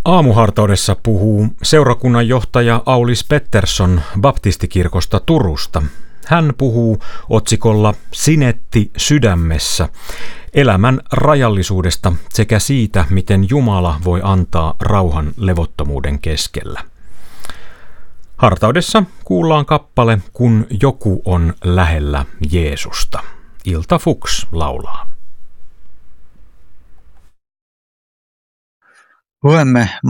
Aamuhartaudessa puhuu seurakunnan johtaja Aulis Pettersson baptistikirkosta Turusta. Hän puhuu otsikolla Sinetti sydämessä elämän rajallisuudesta sekä siitä, miten Jumala voi antaa rauhan levottomuuden keskellä. Hartaudessa kuullaan kappale Kun joku on lähellä Jeesusta. Ilta Fuchs laulaa. Luemme